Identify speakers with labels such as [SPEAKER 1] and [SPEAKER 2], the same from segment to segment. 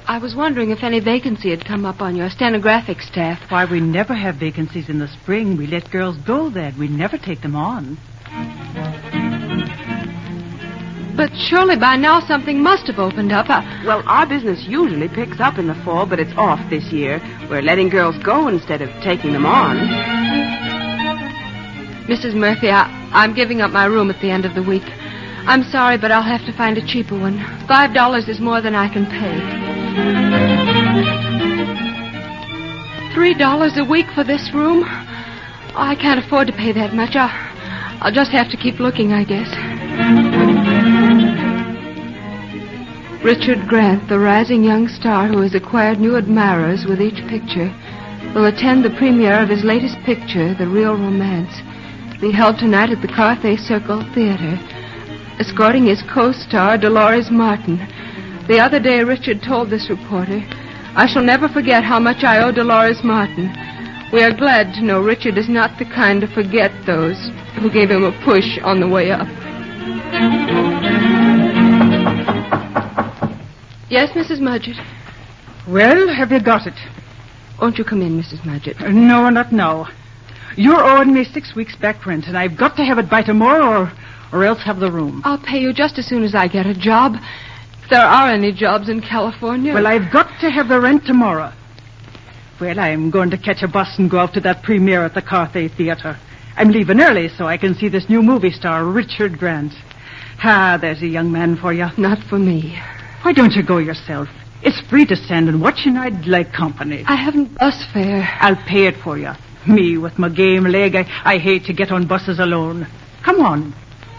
[SPEAKER 1] I was wondering if any vacancy had come up on your stenographic staff.
[SPEAKER 2] Why, we never have vacancies in the spring. We let girls go then. We never take them on.
[SPEAKER 1] But surely by now something must have opened up.
[SPEAKER 3] Well, our business usually picks up in the fall, but it's off this year. We're letting girls go instead of taking them on.
[SPEAKER 1] Mrs. Murphy, I'm giving up my room at the end of the week. I'm sorry, but I'll have to find a cheaper one. $5 is more than I can pay. $3 a week for this room? I can't afford to pay that much. I'll just have to keep looking, I guess. Richard Grant, the rising young star who has acquired new admirers with each picture, will attend the premiere of his latest picture, The Real Romance, be held tonight at the Carthay Circle Theater, escorting his co-star, Dolores Martin. The other day, Richard told this reporter, "I shall never forget how much I owe Dolores Martin. We are glad to know Richard is not the kind to forget those who gave him a push on the way up." Yes, Mrs. Mudgett?
[SPEAKER 2] Well, have you got it?
[SPEAKER 1] Won't you come in, Mrs. Mudgett?
[SPEAKER 2] No, not now. You're owing me 6 weeks back rent, and I've got to have it by tomorrow or else have the room.
[SPEAKER 1] I'll pay you just as soon as I get a job. If there are any jobs in California.
[SPEAKER 2] Well, I've got to have the rent tomorrow. Well, I'm going to catch a bus and go out to that premiere at the Carthay Theater. I'm leaving early so I can see this new movie star, Richard Grant. There's a young man for you.
[SPEAKER 1] Not for me.
[SPEAKER 2] Why don't you go yourself? It's free to stand and watch, and I'd like company.
[SPEAKER 1] I haven't bus fare.
[SPEAKER 2] I'll pay it for you. Me, with my game leg, I hate to get on buses alone. Come on.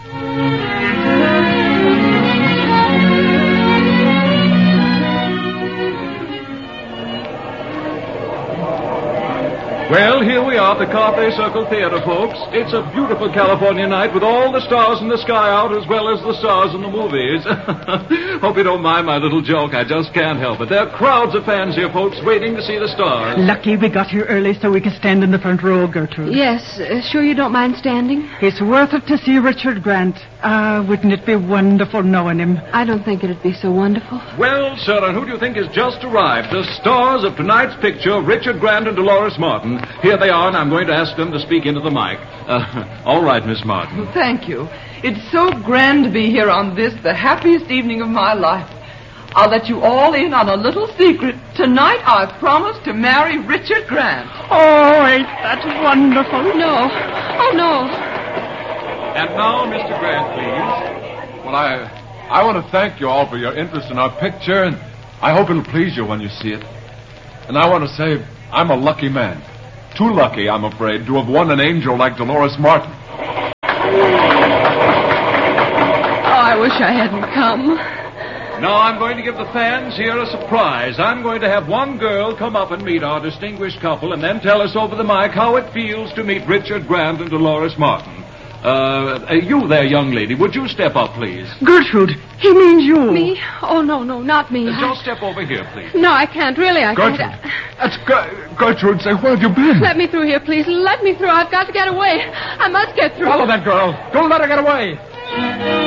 [SPEAKER 4] Well, here we are at the Carthay Circle Theater, folks. It's a beautiful California night with all the stars in the sky out as well as the stars in the movies. Hope you don't mind my little joke. I just can't help it. There are crowds of fans here, folks, waiting to see the stars.
[SPEAKER 2] Lucky we got here early so we can stand in the front row, Gertrude.
[SPEAKER 1] Yes, sure you don't mind standing?
[SPEAKER 2] It's worth it to see Richard Grant. Wouldn't it be wonderful knowing him?
[SPEAKER 1] I don't think it'd be so wonderful.
[SPEAKER 4] Well, sir, and who do you think has just arrived? The stars of tonight's picture, Richard Grant and Dolores Martin. Here they are, and I'm going to ask them to speak into the mic. All right, Miss Martin.
[SPEAKER 5] Thank you. It's so grand to be here on this, the happiest evening of my life. I'll let you all in on a little secret. Tonight I've promised to marry Richard Grant.
[SPEAKER 2] Oh, ain't that wonderful?
[SPEAKER 1] No. Oh, no.
[SPEAKER 4] And now, Mr. Grant, please.
[SPEAKER 6] Well, I want to thank you all for your interest in our picture, and I hope it'll please you when you see it. And I want to say I'm a lucky man. Too lucky, I'm afraid, to have won an angel like Dolores Martin.
[SPEAKER 1] Oh, I wish I hadn't come.
[SPEAKER 4] Now I'm going to give the fans here a surprise. I'm going to have one girl come up and meet our distinguished couple and then tell us over the mic how it feels to meet Richard Grant and Dolores Martin. You there, young lady, would you step up, please?
[SPEAKER 2] Gertrude, he means you.
[SPEAKER 1] Me? Oh, no, not me.
[SPEAKER 4] Just step over here, please.
[SPEAKER 1] No, I can't. Really, I
[SPEAKER 6] Gertrude.
[SPEAKER 1] can't.
[SPEAKER 6] That's Gertrude. Say, where have you been?
[SPEAKER 1] Let me through here, please. Let me through. I've got to get away. I must get through.
[SPEAKER 6] Follow that girl. Don't let her get away.